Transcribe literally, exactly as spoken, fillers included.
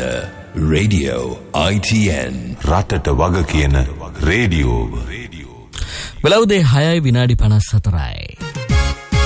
Radio I T N රටට වග කියන රේඩියෝ. වෙලවුදේ හයයි විනාඩි පනස් හතරයි.